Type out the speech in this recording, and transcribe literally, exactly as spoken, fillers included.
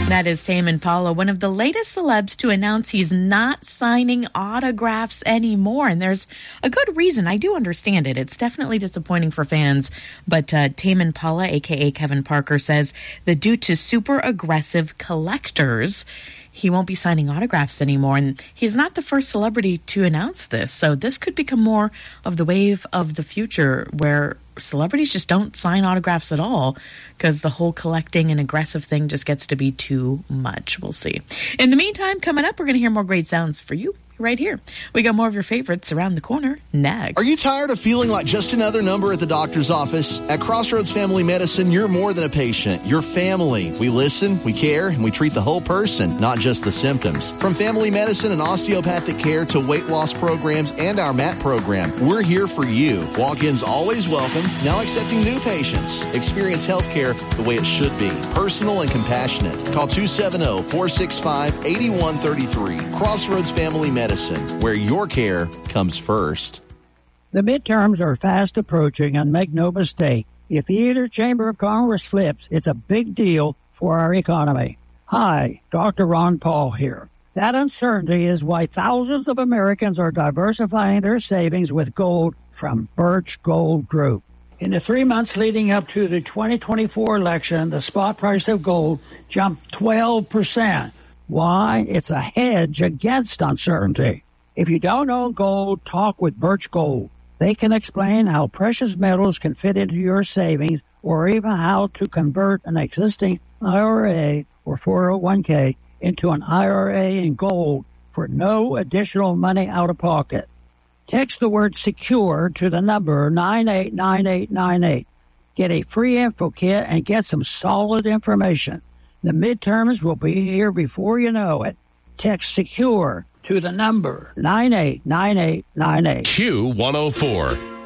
That is Tame Impala, one of the latest celebs to announce he's not signing autographs anymore. And there's a good reason. I do understand it. It's definitely disappointing for fans. But uh, Tame Impala, a k a. Kevin Parker, says that due to super aggressive collectors, he won't be signing autographs anymore. And he's not the first celebrity to announce this. So this could become more of the wave of the future where celebrities just don't sign autographs at all because the whole collecting and aggressive thing just gets to be too much. We'll see. In the meantime, coming up, we're going to hear more great sounds for you right here. We got more of your favorites around the corner next. Are you tired of feeling like just another number at the doctor's office? At Crossroads Family Medicine, you're more than a patient. You're family. We listen, we care, and we treat the whole person, not just the symptoms. From family medicine and osteopathic care to weight loss programs and our M A T program, we're here for you. Walk-ins always welcome, now accepting new patients. Experience healthcare the way it should be. Personal and compassionate. Call two seven zero, four six five, eight one three three. Crossroads Family Medicine. Medicine, where your care comes first. The midterms are fast approaching, and make no mistake, if either chamber of Congress flips, it's a big deal for our economy. Hi, Doctor Ron Paul here. That uncertainty is why thousands of Americans are diversifying their savings with gold from Birch Gold Group. In the three months leading up to the twenty twenty-four election, the spot price of gold jumped twelve percent. Why? It's a hedge against uncertainty. If you don't own gold, talk with Birch Gold. They can explain how precious metals can fit into your savings or even how to convert an existing I R A or four oh one k into an I R A in gold for no additional money out of pocket. Text the word SECURE to the number nine eight nine eight nine eight. Get a free info kit and get some solid information. The midterms will be here before you know it. Text SECURE to the number nine eight nine eight nine eight. Q one oh four.